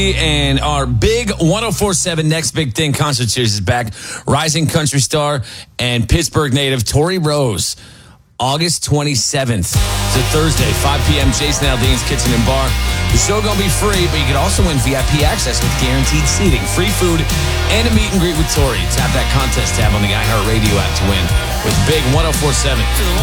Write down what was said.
And our big 104.7 Next Big Thing concert series is back. Rising country star and Pittsburgh native Tori Rose. August 27th. It's a Thursday, 5 p.m. Jason Aldean's Kitchen and Bar. The show going to be free, but you can also win VIP access with guaranteed seating, free food, and a meet and greet with Tori. Tap that contest tab on the iHeartRadio app to win with Big 104.7.